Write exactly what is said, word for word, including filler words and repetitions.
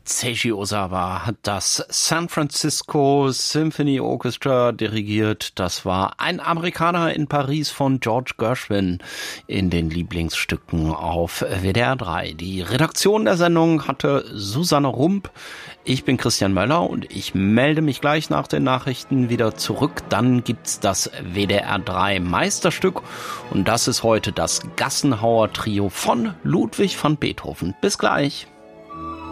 Seiji Ozawa hat das San Francisco Symphony Orchestra dirigiert. Das war Ein Amerikaner in Paris von George Gershwin in den Lieblingsstücken auf W D R drei. Die Redaktion der Sendung hatte Susanne Rump. Ich bin Christian Möller und ich melde mich gleich nach den Nachrichten wieder zurück. Dann gibt's das W D R drei Meisterstück und das ist heute das Gassenhauer Trio von Ludwig van Beethoven. Bis gleich.